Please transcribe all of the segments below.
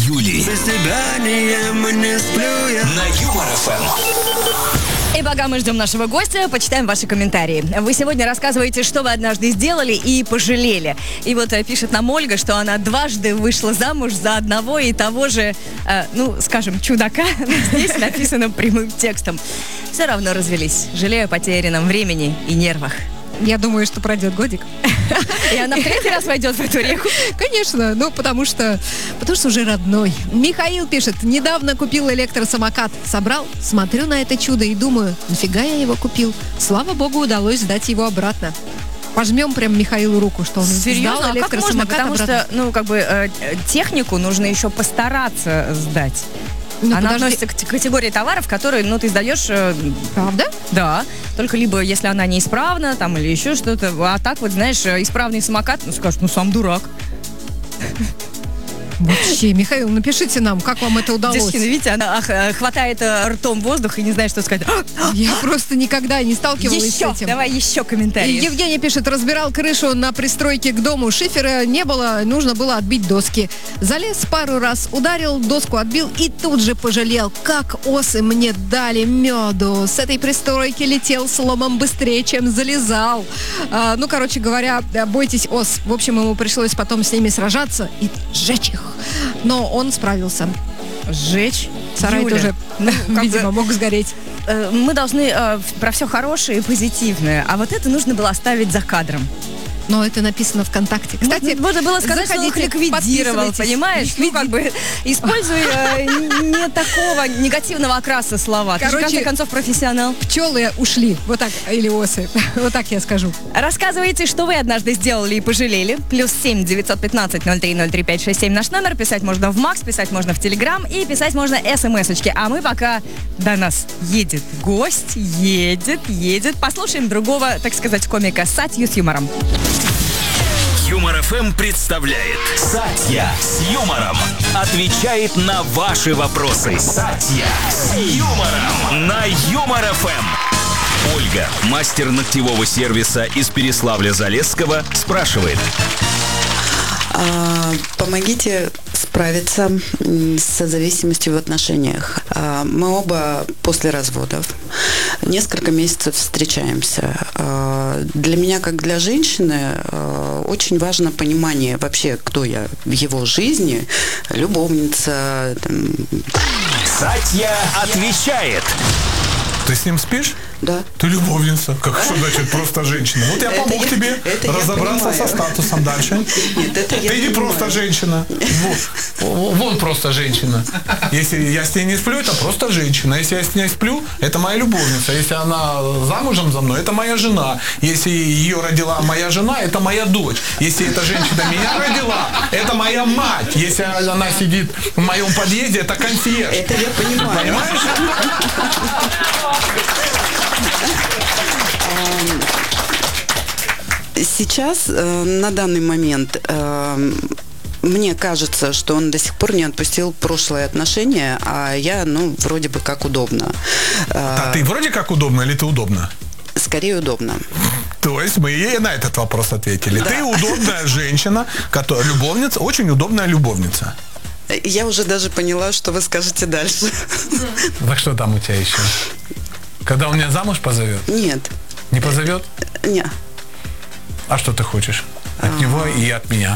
Юлии. Без тебя не сплю я. На Юмор ФМ. И пока мы ждем нашего гостя, почитаем ваши комментарии. Вы сегодня рассказываете, что вы однажды сделали и пожалели. И вот пишет нам Ольга, что она дважды вышла замуж за одного и того же, скажем, чудака. Здесь написано прямым текстом. Все равно развелись. Жалею о потерянном времени и нервах. Я думаю, что пройдет годик. И она в третий раз войдет в эту реку? Конечно, потому что уже родной. Михаил пишет: недавно купил электросамокат. Собрал, смотрю на это чудо и думаю, нафига я его купил? Слава богу, удалось сдать его обратно. Пожмем прям Михаилу руку, что он Серьезно? сдал электросамокат Потому обратно. что, технику нужно еще постараться сдать. Она относится к категории товаров, которые, ты сдаешь... Правда? Да. Только либо, если она неисправна, там, или еще что-то. А так вот, знаешь, исправный самокат, скажешь, сам дурак. Вообще, Михаил, напишите нам, как вам это удалось. Девчина, видите, она хватает ртом воздух и не знает, что сказать. Я просто никогда не сталкивалась с этим. Давай еще комментарий. Евгений пишет: разбирал крышу на пристройке к дому. Шифера не было, нужно было отбить доски. Залез пару раз, ударил, доску отбил и тут же пожалел. Как осы мне дали меду. С этой пристройки летел сломом быстрее, чем залезал. Короче говоря, бойтесь ос. В общем, ему пришлось потом с ними сражаться и сжечь их. Но он справился. Сжечь? Сарай тоже, видимо, мог сгореть. Мы должны про все хорошее и позитивное. А вот это нужно было оставить за кадром. Но это написано ВКонтакте. Кстати, можно было сказать, что он их ликвидировал, понимаешь? Используя не такого негативного окраса слова. Ты же, в конце концов, профессионал. Пчелы ушли. Вот так, или осы. Вот так я скажу. Рассказывайте, что вы однажды сделали и пожалели. +7 915 03 03 567 наш номер. Писать можно в Макс, писать можно в Телеграм и писать можно смс-очки. А мы пока до нас едет гость, едет. Послушаем другого, так сказать, комика Сатью с юмором. Юмор ФМ представляет Сатья с юмором. Отвечает на ваши вопросы. Сатья с юмором. На Юмор ФМ. Ольга, мастер ногтевого сервиса из Переславля-Залесского, спрашивает. Помогите справиться с созависимостью в отношениях. Мы оба после разводов. Несколько месяцев встречаемся. Для меня, как для женщины, очень важно понимание вообще, кто я в его жизни. Любовница. Сатья отвечает. Ты с ним спишь? Да. Ты любовница. Что значит просто женщина? Вот я помог тебе разобраться со статусом дальше. Нет, это я Ты не просто женщина. Вон просто женщина. Если я с ней не сплю, это просто женщина. Если я с ней сплю, это моя любовница. Если она замужем за мной, это моя жена. Если ее родила моя жена, это моя дочь. Если эта женщина меня родила, это моя мать. Если она сидит в моем подъезде, это консьерж. Это я понимаю. Понимаешь? Сейчас, на данный момент, мне кажется, что он до сих пор не отпустил прошлые отношения, а я, вроде бы как удобно. А ты вроде как удобно или ты удобно? Скорее удобно. То есть мы ей на этот вопрос ответили. Да. Ты удобная женщина, любовница, очень удобная любовница. Я уже даже поняла, что вы скажете дальше. Так что там у тебя еще? Когда он меня замуж позовет? Нет. Не позовет? Нет. А что ты хочешь? От него и от меня.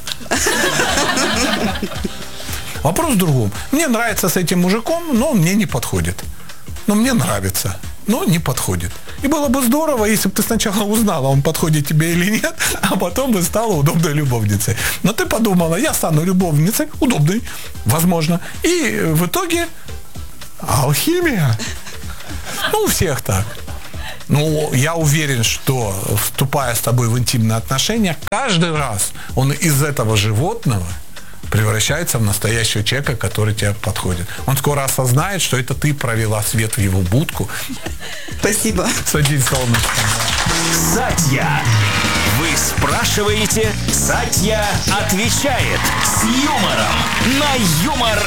Вопрос в другом. Мне нравится с этим мужиком, но он мне не подходит. Но мне нравится, но не подходит. И было бы здорово, если бы ты сначала узнала, он подходит тебе или нет, а потом бы стала удобной любовницей. Но ты подумала, я стану любовницей, удобной, возможно. И в итоге алхимия. У всех так. Я уверен, что, вступая с тобой в интимные отношения, каждый раз он из этого животного превращается в настоящего человека, который тебе подходит. Он скоро осознает, что это ты провела свет в его будку. Спасибо. Садись, солнышко. Сатья. Вы спрашиваете, Сатья отвечает с юмором на Юмор